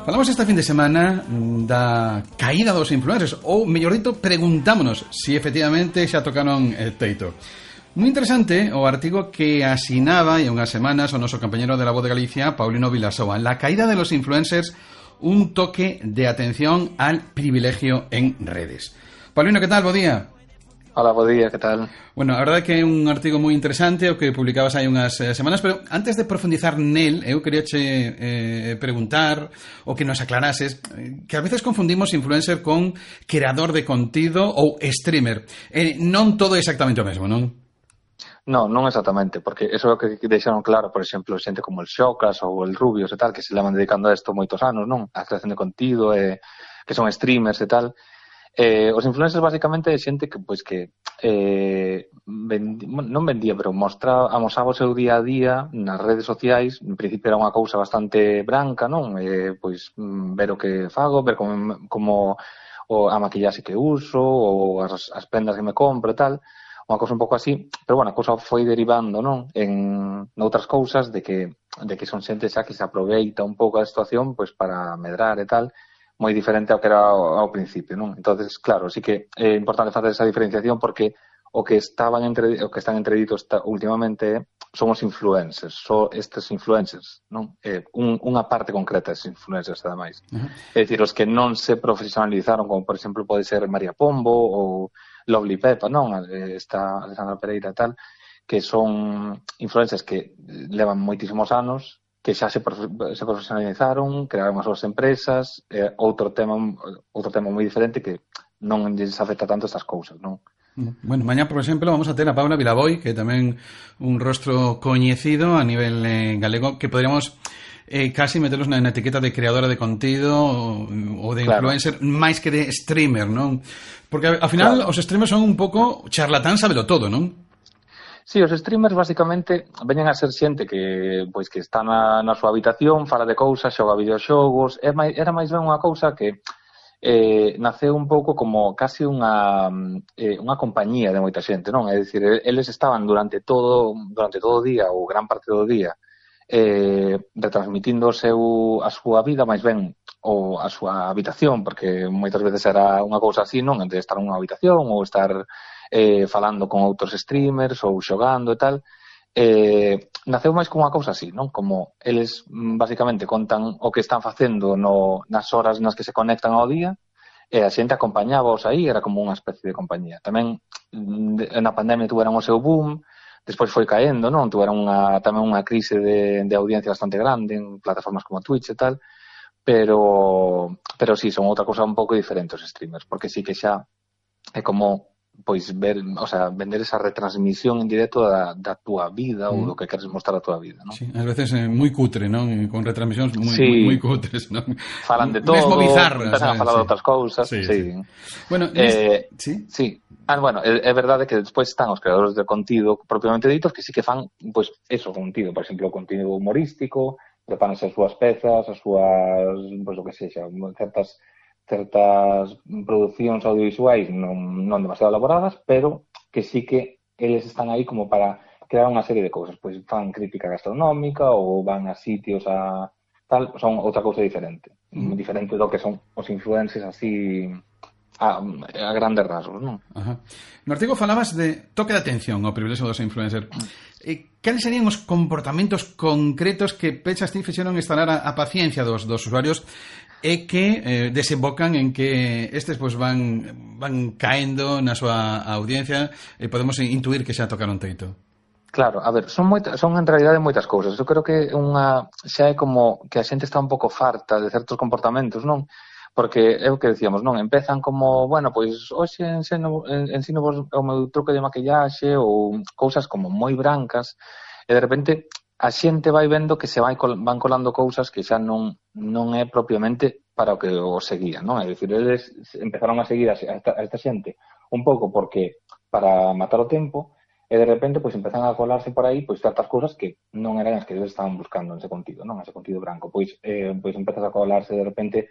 Falamos esta fin de semana da caída dos influencers, ou, mellor dito, preguntámonos se efectivamente xa tocaron el teito. Moi interesante o artigo que asinaba hai unhas semanas o noso compañero de La Voz de Galicia, Paulino Vilasoa. La caída de los influencers, un toque de atención al privilegio en redes. Paulino, que tal? Bo día. Hola, bo día, que tal? Bueno, a verdade é que é un artigo moi interesante o que publicabas hai unhas semanas, pero antes de profundizar nel, eu quería preguntar o que nos aclarases que a veces confundimos influencer con creador de contido ou streamer. Non todo é exactamente o mesmo, non? Non exactamente, porque eso é o que deixaron claro, por exemplo, xente como el Xocas ou el Rubios e tal, que se levan dedicando a isto moitos anos, non? A creación de contido, que son streamers e tal. Os influencers basicamente é xente que non vendía, pero amosaba o seu día a día nas redes sociais. En principio era unha cousa bastante branca, non? Ver o que fago, ver como a maquillaxe que uso ou as prendas que me compro e tal, unha cousa un pouco así, pero bueno, a cousa foi derivando, non? En outras cousas de que son xente xa que se aproveita un pouco a situación pois para medrar e tal, moi diferente ao que era ao principio, non? Entonces, claro, sí que é importante facer esa diferenciación porque o que están entreditos últimamente son os influencers, estes influencers, non? Unha parte concreta desses influencers, ademais. É dicir, os que non se profesionalizaron, como por exemplo pode ser María Pombo ou Lovely Pepa, non? Esta Alexandra Pereira e tal, que son influencers que levan moitísimos anos, que xa se profesionalizaron, crearon as súas empresas, outro tema moi diferente que non lles afecta tanto estas cousas, non? Bueno, mañá, por exemplo, vamos a ter a Paula Vilaboy, que é tamén un rostro coñecido a nivel galego, que podríamos casi meterlos na etiqueta de creadora de contido ou de influencer, máis que de streamer, non? Porque ao final os streamers son un pouco charlatán, sábelo todo, non? Sí, os streamers basicamente veñen a ser xente que está na súa habitación, fala de cousas, xoga videoxogos. Era máis ben unha cousa que naceu un pouco como casi unha compañía de moita xente, non? É dicir, eles estaban durante todo o día ou gran parte do día retransmitindo a súa vida, máis ben ou a súa habitación, porque moitas veces era unha cousa así, non? De estar nunha habitación ou estar falando con outros streamers ou xogando e tal. Naceu máis como unha cousa así, non? Como eles basicamente contan o que están facendo nas horas nas que se conectan ao día e a xente acompañábaos aí, era como unha especie de compañía. Tamén na pandemia tuveron o seu boom, despois foi caendo, non? Tuveron tamén unha crise de audiencia bastante grande en plataformas como Twitch e tal, pero sí, son outra cousa un pouco diferente os streamers, porque sí que xa é como vender esa retransmisión en directo da túa vida ou do que queres mostrar a túa vida, non? Sí, ás veces moi cutre, non? Con retransmisións moi cutres, non? Falan de todo, mesmo bizarras, empezan a falar de outras cousas, sí. Bueno, sí. Bueno, é verdade que despois están os creadores de contido propiamente ditos que sí que fan, contido, por exemplo, contido humorístico, preparanse as súas pezas, as súas, o que sexa, certas producións audiovisuais non demasiado elaboradas, pero que sí que eles están aí como para crear unha serie de cousas, pois fan crítica gastronómica ou van a sitios a tal, son outra cousa diferente do que son os influencers así a grandes rasgos, non? No artigo falabas de toque de atención ao privilexio dos influencers. Cales serían os comportamentos concretos que pensas ti fixeron instalar a paciencia dos usuarios e que desembocan en que estes van caendo na súa audiencia e podemos intuir que xa tocaron teito? Claro, a ver, son en realidade moitas cousas. Eu creo que xa é como que a xente está un pouco farta de certos comportamentos, non? Porque é o que decíamos, non? Empezan como, hoxe ensino vos o meu truque de maquillaxe ou cousas como moi brancas e de repente a xente vai vendo que se van colando cousas que xa non é propiamente para o que o seguían, non? É dicir, eles empezaron a seguir a esta xente un pouco porque para matar o tempo e de repente empezan a colarse por aí certas cousas que non eran as que eles estaban buscando en ese contido, non? Ese contido branco. Empezas a colarse de repente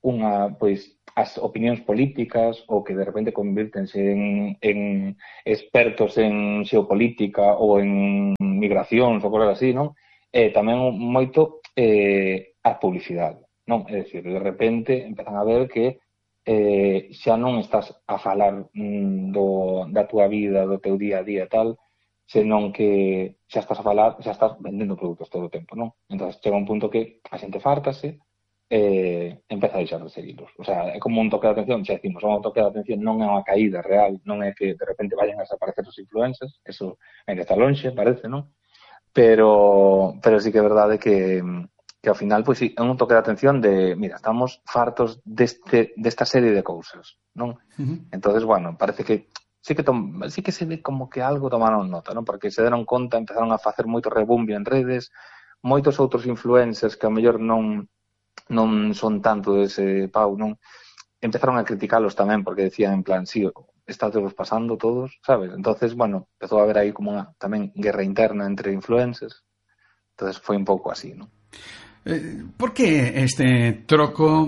as opinións políticas ou que de repente convírtense en expertos en xeopolítica ou en migracións ou cosas así, non? Tamén moito a publicidade. non? É dicir, de repente empezan a ver que xa non estás a falar da túa vida, do teu día a día tal, senón que xa estás a falar, xa estás vendendo produtos todo o tempo, non? Entón, chega un punto que a xente fártase, empeza a deixar de seguilos. O sea, é como un toque de atención, xa decimos, un toque de atención non é unha caída real, non é que de repente vayan a desaparecer os influencers, eso ainda está lonxe, parece, non? Pero sí que é verdade que ao final, pois sí, é un toque de atención de, mira, estamos fartos desta serie de cousas, non? Entonces, bueno, parece que sí que se ve como que algo tomaron nota, non? Porque se deron conta, empezaron a facer moito rebumbio en redes, moitos outros influencers que ao mellor non son tanto dese pau, non? Empezaron a criticalos tamén porque decían en plan, sí, estáteos pasando todos, sabes? Entonces, bueno, empezou a haber aí como unha tamén guerra interna entre influencers. Entonces foi un pouco así, non? Por que este troco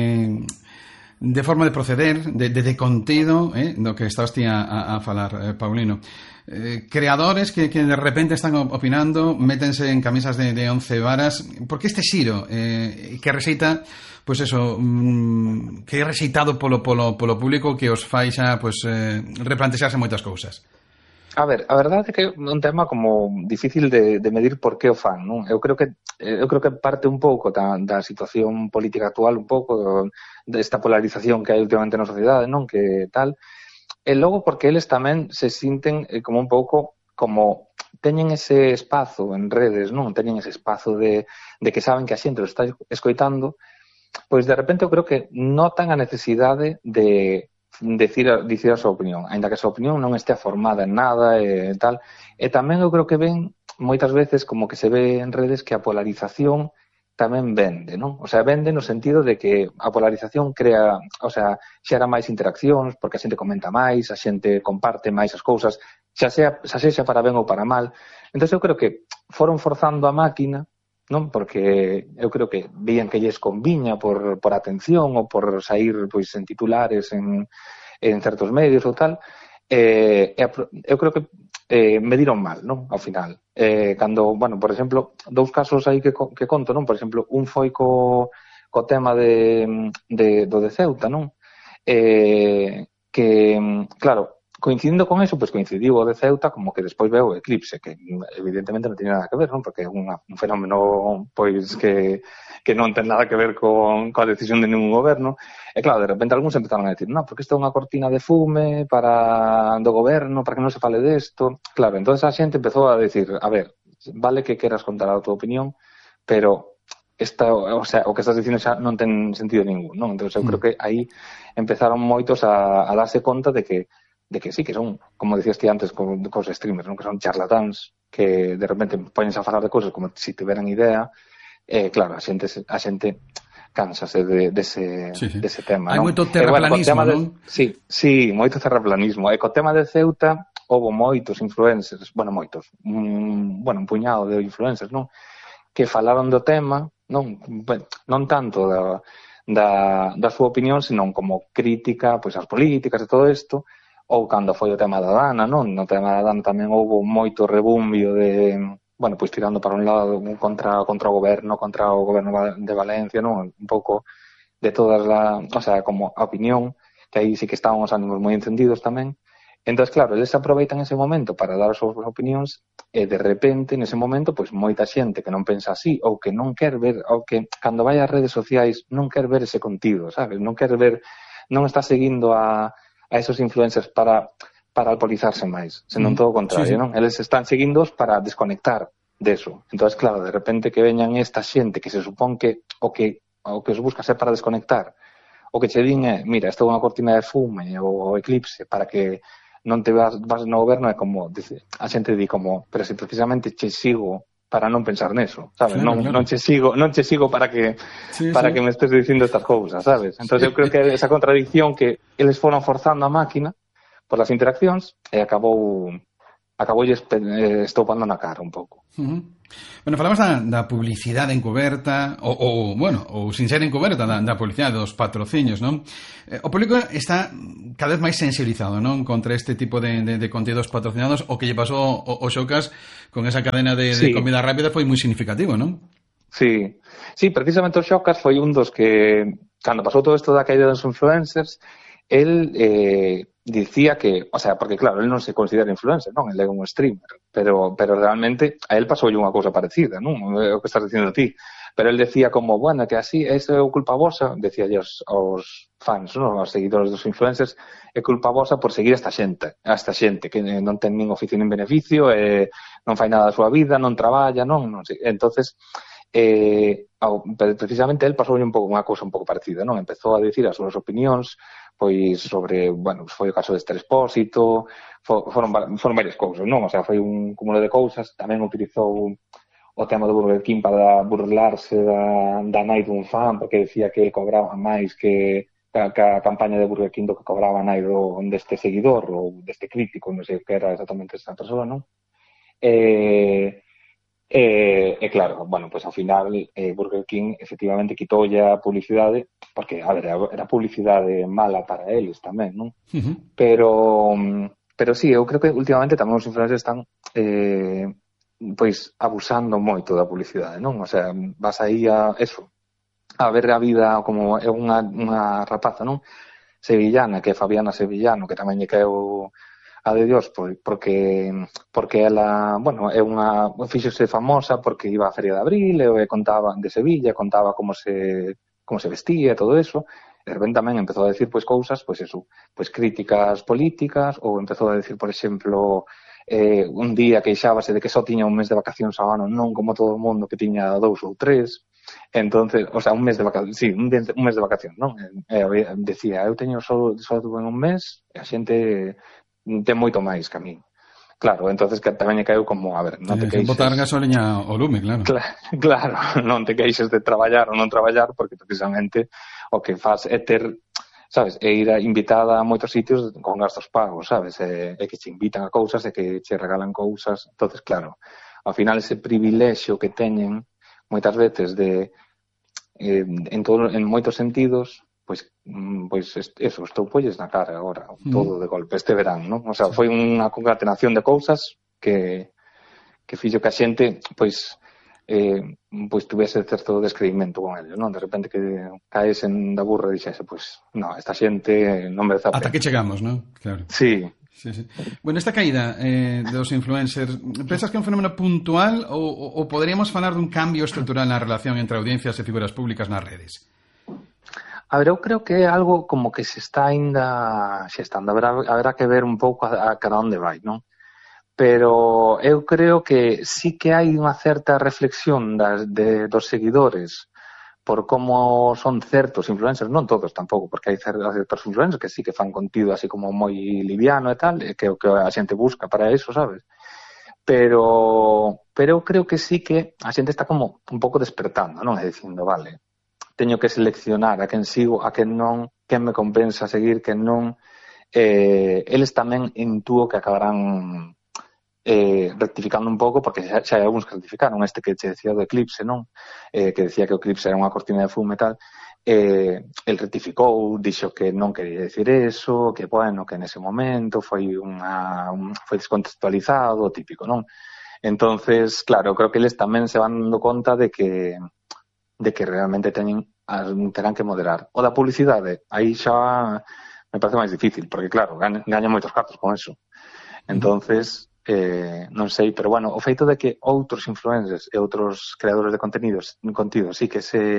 de forma de proceder, de contido, do que estás ti a falar, Paulino? Creadores que de repente están opinando, métense en camisas de 11 varas. Por que este xiro que rexeita, pois eso, que é rexeitado polo público, que os fai xa replantexarse moitas cousas? A ver, a verdade é que é un tema como difícil de medir por que o fan, non? Eu creo que parte un pouco da situación política actual, un pouco desta polarización que hai últimamente na sociedade, non? Que tal. E logo porque eles tamén se sinten como un pouco como teñen ese espazo en redes, non? Teñen ese espazo de que saben que a xente os está escoitando, pois de repente eu creo que notan a necesidade de dicir a súa opinión, aínda que a súa opinión non estea formada en nada e tal. E tamén eu creo que ven moitas veces como que se ve en redes que a polarización tamén vende, non? O sea, vende no sentido de que a polarización crea, o sea, xera máis interaccións, porque a xente comenta máis, a xente comparte máis as cousas, xa sexa para ben ou para mal. Entón eu creo que foron forzando a máquina, non? Porque eu creo que vían que lles conviña por atención ou por sair pois en titulares en certos medios ou tal, eu creo que mediron mal, non? Ao final. Cando, bueno, por exemplo, dous casos aí que conto, non? Por exemplo, un foi co tema do de Ceuta, non? Que, claro, coincidindo con eso, pois coincidiu o de Ceuta como que despois veo o eclipse, que evidentemente non tiene nada que ver, non? Porque é un fenómeno pois que non ten nada que ver coa decisión de ningún goberno. E claro, de repente algúns empezaron a decir, non, porque isto é unha cortina de fume do goberno, para que non se fale desto. Claro, entonces a xente empezou a decir, a ver, vale que queras contar a tua opinión, pero o sea, o que estás dicindo xa non ten sentido ningún, non? Entonces eu creo que aí empezaron moitos a darse conta de que sí, que son, como decías ti antes cos streamers, non? Que son charlatáns que de repente poñense a falar de cousas como se tiveran idea. Claro, a xente cánsase dese tema, hai non? moito terraplanismo, non? Sí, moito terraplanismo. E co tema de Ceuta houve moitos influencers, un puñado de influencers, non? Que falaron do tema, non tanto da súa opinión, senón como crítica pois ás políticas e todo isto. Ou cando foi o tema da Dana, non? No tema da Dana tamén houve moito rebumbio pois tirando para un lado contra o goberno de Valencia, non? Un pouco de todas o sea, como a opinión, que aí sí que estaban os ánimos moi encendidos tamén. Entón, claro, eles aproveitan ese momento para dar as súas opinións e de repente, nese momento, pois moita xente que non pensa así ou que non quer ver, ou que cando vai ás redes sociais non quer ver ese contido, sabes? Non quer ver, non está seguindo a esos influencers para alcoholizarse máis, senón todo o contrario, non? Eles están seguíndoos para desconectar deso. Entón, claro, de repente que veñan esta xente que se supón que o que os busca ser para desconectar, o que che din é, mira, isto é unha cortina de fume ou eclipse para que non te vas no goberno, é como, a xente di como, pero se precisamente che sigo para non pensar neso, sabes? Claro, non che sigo para que me estés dicindo estas cousas, sabes? Entón eu creo que esa contradicción que eles foron forzando a máquina por as interaccións e acabou estoupando na cara un pouco. Bueno, falamos da publicidade encoberta ou sin ser encoberta da publicidade dos patrocinios, non? O público está cada vez máis sensibilizado, non? Contra este tipo de contidos patrocinados. O que lle pasou ao Xocas con esa cadena de comida rápida foi moi significativo, non? Sí, sí, precisamente o Xocas foi un dos que, cando pasou todo isto da caída dos influencers, el dicía que, o sea, porque claro, el non se considera influencer, non? El é un streamer, pero realmente a él pasoulle unha cousa parecida, non? É o que estás dicindo ti. Pero el decía como, bueno, que así, é culpa vosa, decía aos fans, non? Aos seguidores dos influencers, é culpa vosa por seguir a esta xente que non ten nin oficio nin beneficio, non fai nada da súa vida, non traballa, non sei. Entonces, precisamente el pasou un pouco unha cousa un pouco parecida, non? Empezou a dicir as súas opinións pois sobre, bueno, foi o caso de Esther Expósito, foron varias cousas, non? O sea, foi un cúmulo de cousas, tamén utilizou o tema do Burger King para burlarse da nai dun fan, porque decía que cobraba máis que a campaña de Burger King do que cobraba a nai deste seguidor ou deste crítico, non sei o que era exactamente esa persoa, non? Claro, bueno, pues ao final Burger King efectivamente quitoulle a publicidade porque, a ver, era publicidade mala para eles tamén, non? Uh-huh. Pero sí, eu creo que últimamente tamén os influencers están pois abusando moito da publicidade, non? O sea, vas aí a ver a vida como é unha rapaza, non? Sevillana, que é Fabiana Sevillano, que tamén lle caeu a de Dios, porque ela, bueno, fíxose famosa porque iba á Feria de Abril e contaba de Sevilla, contaba como se vestía e todo eso, e de repente tamén empezou a decir pois cousas, pois eso, pois críticas políticas, ou empezou a decir, por exemplo, un día queixábase de que só tiña un mes de vacacións ao ano, non como todo o mundo que tiña 2 ou 3. Entonces, o sea, un mes de vacacións, sí, un mes de vacacións, non? Decía, eu teño só en un mes, e a xente ten moito máis que a min. Claro, entonces que tamén lle caeu como, a ver, non te queixes... Botar gasoliña ao lume, claro. Claro, non te queixes de traballar ou non traballar, porque precisamente o que faz é ter, sabes, é ir invitada a moitos sitios con gastos pagos, sabes, é que che invitan a cousas e que che regalan cousas. Entonces, claro, ao final ese privilexio que teñen moitas veces de en moitos sentidos, pois eso, estou polles na cara agora, todo de golpe, este verán, non? O sea, foi unha concatenación de cousas que fixo que a xente, pois tuvese certo descreimento con ellos, non? De repente que caesen da burra e dixese, pois, non, esta xente non merece a pena. Ata que chegamos, non? Claro. Sí. Bueno, esta caída dos influencers, pensas que é un fenómeno puntual ou poderíamos falar dun cambio estrutural na relación entre audiencias e figuras públicas nas redes? A ver, eu creo que é algo como que se está ainda xestando. Haberá que ver un pouco a cada onde vai, non? Pero eu creo que sí que hai unha certa reflexión dos seguidores por como son certos influencers, non todos tampouco, porque hai certos influencers que sí que fan contido así como moi liviano e tal, que é o que a xente busca para eso, sabes? Pero eu creo que sí que a xente está como un pouco despertando, non? É dicindo, vale, teño que seleccionar a quen sigo, a quen non, quen me compensa seguir, quen non. Eles tamén intúo que acabarán rectificando un pouco, porque xa hai algúns que rectificaron, este que che decía do Eclipse, non? Que decía que o Eclipse era unha cortina de fume e tal. El rectificou, dixo que non quería decir eso, que, bueno, que nese momento foi descontextualizado, típico, non? Entonces, claro, creo que eles tamén se van dando conta de que realmente terán que moderar. O da publicidade, aí xa me parece máis difícil, porque claro, gañan moitos cartos con eso. Entonces, non sei, pero bueno, o feito de que outros influencers e outros creadores de contido sí que se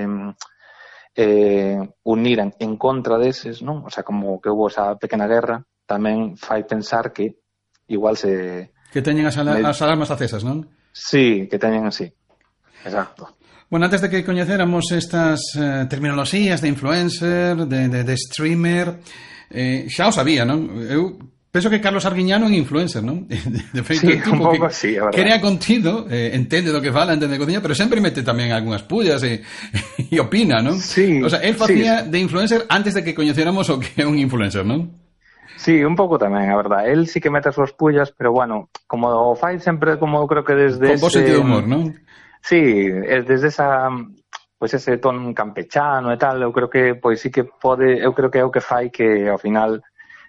uniran en contra deses, non? O sea, como que houve esa pequena guerra, tamén fai pensar que igual que teñen as alarmas acesas, non? Sí, que teñen así. Exacto. Bueno, antes de que coñecéramos estas terminoloxías de influencer, de streamer, xa o sabía, non? Eu penso que Carlos Arguiñano é un influencer, non? De feito, sí, un pouco así, a verdade. Crea contido, entende do que fala, entende de cociña, pero sempre mete tamén algunhas pullas e opina, non? Sí. O sea, él facía de influencer antes de que coñecéramos o que é un influencer, non? Sí, un pouco tamén, a verdade. El sí que mete as súas pullas, pero bueno, como o fai sempre, como eu creo que desde con bo sentido de humor, non? Sí, desde ese ton campechano e tal, eu creo que pois sí que pode, eu creo que é o que fai que ao final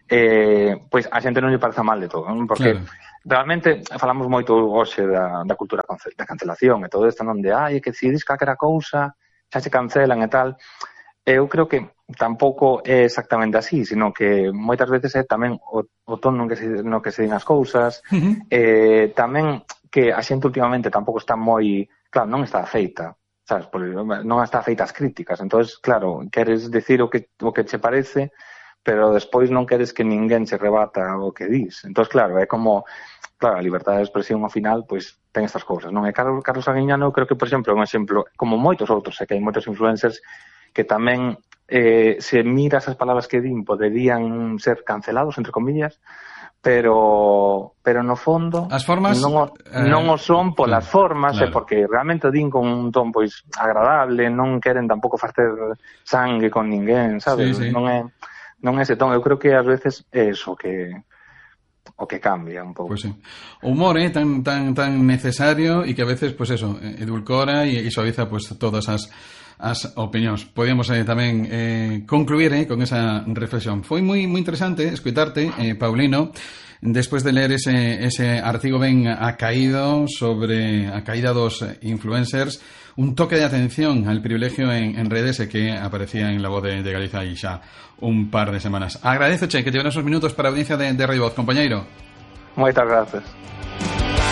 pois a xente non lle parece mal de todo, non? Porque realmente falamos moito hoxe da cultura da cancelación e todo isto, non? De, que se dis calquera cousa xa se cancelan e tal. Eu creo que tampouco é exactamente así, sino que moitas veces é tamén o tono no que se din as cousas, tamén que a xente últimamente tampouco está moi, claro, non está afeita, sabes, non está afeita as críticas, entonces, claro, queres decir o que che parece, pero despois non queres que ninguén che rebata o que dis. Entonces, claro, é como, claro, a liberdade de expresión ao final, pois, ten estas cousas, non? E Carlos Aguiñano, creo que, por exemplo, é un exemplo, como moitos outros, que hai moitos influencers que tamén, se miras as palabras que din, poderían ser cancelados, entre comillas, pero no fondo as formas non o son polas formas, porque realmente din con un ton pois agradable, non queren tampouco facer sangue con ninguén, sabes? Sí. Non é ese ton. Eu creo que ás veces é eso o que cambia un pouco. Pues sí. O humor tan necesario e que a veces, pues eso, edulcora e suaviza pues todas as opinións. Podíamos tamén concluir con esa reflexión. Foi moi interesante escuitarte, Paulino, despois de ler ese artigo ben acaído sobre a caída dos influencers, un toque de atención al privilegio en redes que aparecía en La Voz de Galiza aí xa un par de semanas. Agradezoche que te unos minutos para a audiencia de Radio Voz, compañeiro. Moitas gracias.